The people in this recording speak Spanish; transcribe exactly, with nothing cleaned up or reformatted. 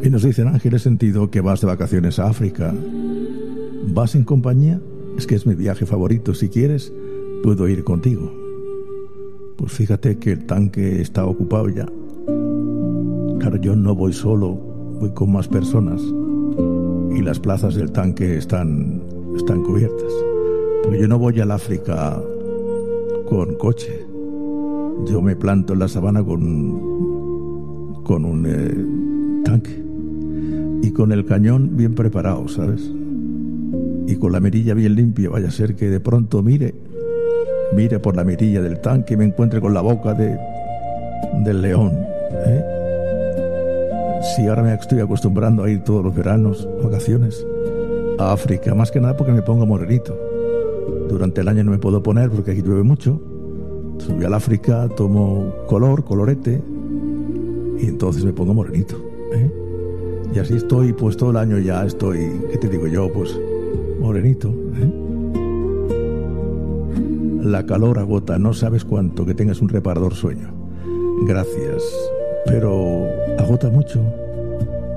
Y nos dicen, Ángel, he sentido que vas de vacaciones a África. ¿Vas en compañía? Es que es mi viaje favorito. Si quieres, puedo ir contigo. Pues fíjate que el tanque está ocupado ya. Claro, yo no voy solo, voy con más personas. Y las plazas del tanque están, están cubiertas. Porque yo no voy al África con coche. Yo me planto en la sabana con, con un eh, tanque. Y con el cañón bien preparado, ¿sabes? Y con la mirilla bien limpia. Vaya a ser que de pronto mire, mire por la mirilla del tanque y me encuentre con la boca de, del león, ¿eh? Si ahora me estoy acostumbrando a ir todos los veranos, vacaciones, a África, más que nada porque me pongo morenito. Durante el año no me puedo poner porque aquí llueve mucho. Subí al África, tomo color, colorete, y entonces me pongo morenito, ¿eh? Y así estoy, pues todo el año ya estoy, ¿qué te digo yo? Pues morenito, ¿eh? La calor agota, no sabes cuánto que tengas un reparador sueño. Gracias, pero agota mucho.